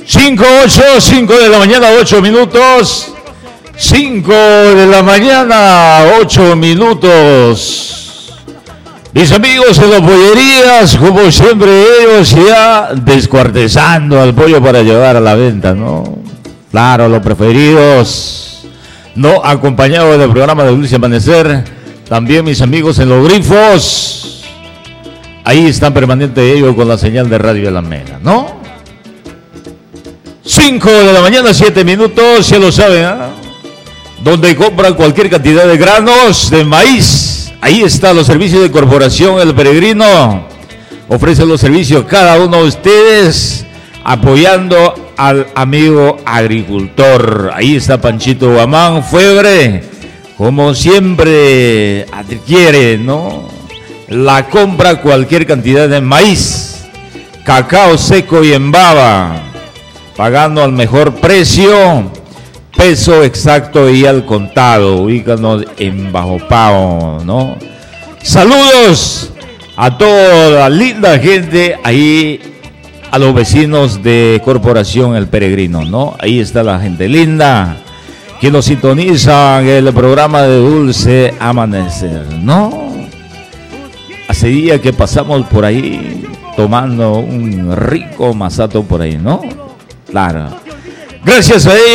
5 de la mañana, 8 minutos. 5 de la mañana, 8 minutos. Mis amigos en las pollerías, como siempre, ellos ya descuartizando al pollo para llevar a la venta, ¿no? Claro, los preferidos, no acompañados del programa de Dulce Amanecer. También mis amigos en los grifos, ahí están permanentes ellos con la señal de Radio Alameda, ¿no? 5 de la mañana, 7 minutos, ya lo saben, ¿eh? Donde compran cualquier cantidad de granos, de maíz, ahí está los servicios de Corporación El Peregrino. Ofrece los servicios cada uno de ustedes, apoyando al amigo agricultor. Ahí está Panchito Guamán, Febre, como siempre adquiere, ¿no? La compra cualquier cantidad de maíz, cacao seco y en baba, pagando al mejor precio, peso exacto y al contado. Ubícanos en Bajo Pavo, ¿no? Saludos a toda la linda gente ahí, a los vecinos de Corporación El Peregrino, ¿no? Ahí está la gente linda que nos sintoniza en el programa de Dulce Amanecer, ¿no? Hace días que pasamos por ahí tomando un rico masato por ahí, ¿no? Claro. Gracias a ellos.